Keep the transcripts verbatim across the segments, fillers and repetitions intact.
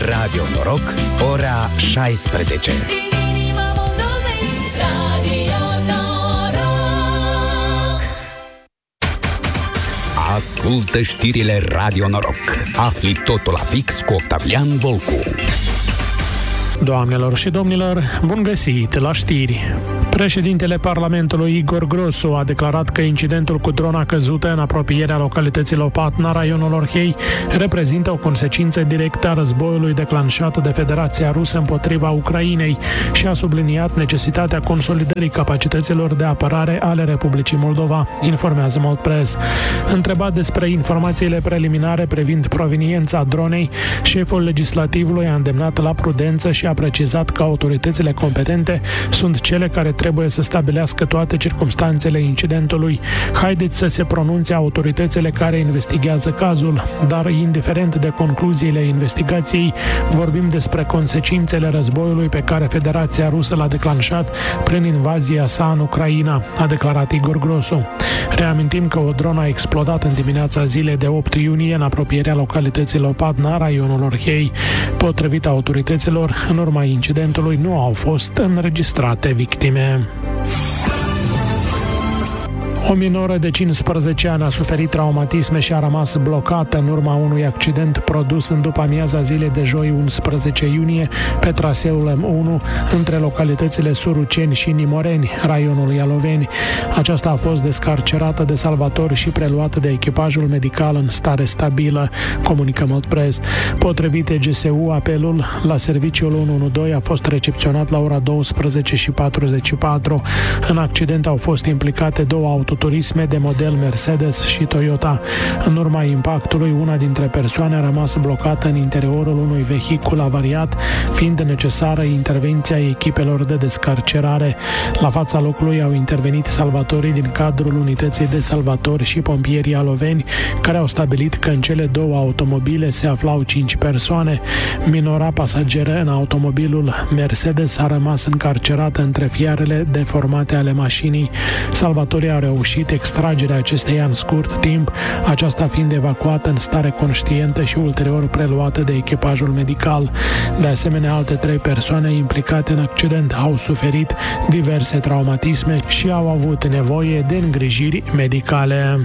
Radio Noroc, ora șaisprezece. Ascultă știrile Radio Noroc. Afli totul la fix cu Octavian Volcu. Doamnelor și domnilor, bun găsit la știri! Președintele Parlamentului Igor Grosu a declarat că incidentul cu drona căzută în apropierea localității Lopatna, raionul Orhei, reprezintă o consecință directă a războiului declanșat de Federația Rusă împotriva Ucrainei și a subliniat necesitatea consolidării capacităților de apărare ale Republicii Moldova, informează Moldpress. Întrebat despre informațiile preliminare privind proveniența dronei, șeful legislativului a îndemnat la prudență și a precizat că autoritățile competente sunt cele care trebuie să stabilească toate circumstanțele incidentului. Haideți să se pronunțe autoritățile care investigează cazul, dar indiferent de concluziile investigației, vorbim despre consecințele războiului pe care Federația Rusă l-a declanșat prin invazia sa în Ucraina, a declarat Igor Grosu. Reamintim că o dronă a explodat în dimineața zilei de opt iunie în apropierea localității Lopatna, raionul Orhei. Potrivit autorităților, în urma incidentului nu au fost înregistrate victime. O minoră de cincisprezece ani a suferit traumatisme și a rămas blocată în urma unui accident produs în după-amiaza zilei de joi unsprezece iunie pe traseul M unu între localitățile Suruceni și Nimoreni, raionul Ialoveni. Aceasta a fost descarcerată de salvatori și preluată de echipajul medical în stare stabilă, comunică Moldpress. Potrivit E G S U, apelul la serviciul unu unu doi a fost recepționat la ora douăsprezece și patruzeci și patru. În accident au fost implicate două autoturisme de model Mercedes și Toyota. În urma impactului, una dintre persoane a rămas blocată în interiorul unui vehicul avariat, fiind necesară intervenția echipelor de descarcerare. La fața locului au intervenit salvatorii din cadrul unității de salvatori și pompierii aloveni, care au stabilit că în cele două automobile se aflau cinci persoane. Minora pasageră în automobilul Mercedes a rămas încarcerată între fiarele deformate ale mașinii. Salvatorii au reușit extragerea acesteia în scurt timp, aceasta fiind evacuată în stare conștientă și ulterior preluată de echipajul medical. De asemenea, alte trei persoane implicate în accident au suferit diverse traumatisme și au avut nevoie de îngrijiri medicale.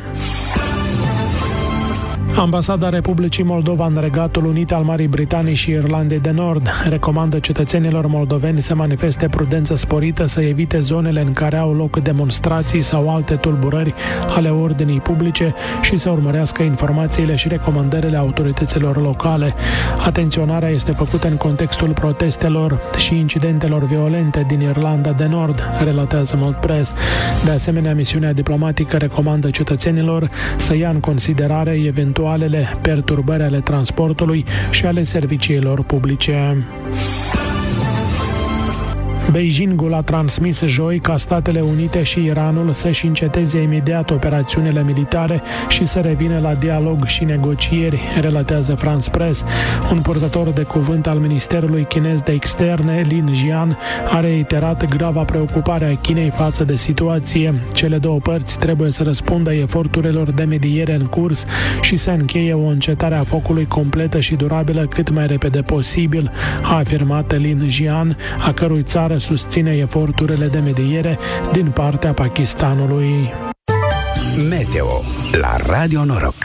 Ambasada Republicii Moldova în Regatul Unit al Marii Britanii și Irlandei de Nord recomandă cetățenilor moldoveni să manifeste prudență sporită, să evite zonele în care au loc demonstrații sau alte tulburări ale ordinii publice și să urmărească informațiile și recomandările autorităților locale. Atenționarea este făcută în contextul protestelor și incidentelor violente din Irlanda de Nord, relatează Moldpress. De asemenea, misiunea diplomatică recomandă cetățenilor să ia în considerare eventual perturbări ale transportului și ale serviciilor publice. Beijingul a transmis joi ca Statele Unite și Iranul să-și înceteze imediat operațiunile militare și să revină la dialog și negocieri, relatează France Press. Un purtător de cuvânt al Ministerului Chinez de Externe, Lin Jian, a reiterat grava preocupare a Chinei față de situație. Cele două părți trebuie să răspundă eforturilor de mediere în curs și să încheie o încetare a focului completă și durabilă cât mai repede posibil, a afirmat Lin Jian, a cărui țară susține eforturile de mediere din partea Pakistanului. Meteo la Radio Noroc.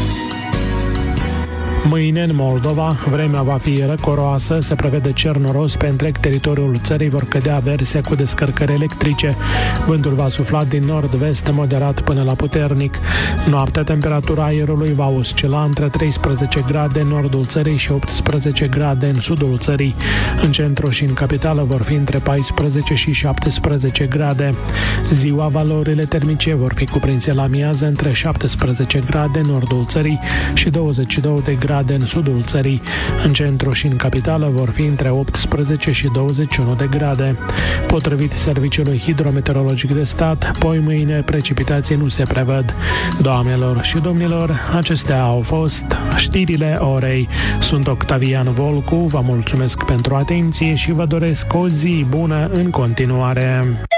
Mâine, în Moldova, vremea va fi răcoroasă, se prevede cer noros pe întreg teritoriul țării, vor cădea averse cu descărcări electrice. Vântul va sufla din nord-vest, moderat până la puternic. Noaptea, temperatura aerului va oscila între treisprezece grade în nordul țării și optsprezece grade în sudul țării. În centru și în capitală vor fi între paisprezece și șaptesprezece grade. Ziua, valorile termice vor fi cuprinse la miază între șaptesprezece grade în nordul țării și douăzeci și două de grade în sudul țării. În centru și în capitală vor fi între optsprezece și douăzeci și unu de grade. Potrivit Serviciului Hidrometeorologic de Stat, poi mâine precipitații nu se prevăd. Doamnelor și domnilor, acestea au fost știrile orei. Sunt Octavian Volcu, vă mulțumesc pentru atenție și vă doresc o zi bună în continuare.